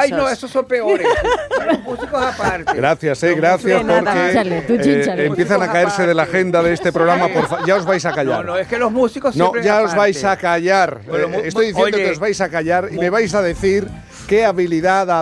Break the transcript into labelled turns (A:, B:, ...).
A: Ay, no, esos son peores. Los músicos aparte.
B: Gracias, gracias, porque empiezan a caerse de la agenda de este programa. Ya os vais a callar.
A: No, es que los músicos
B: no,
A: siempre
B: ya
A: aparte.
B: os vais a callar. Estoy diciendo que os vais a callar y me vais a decir qué habilidad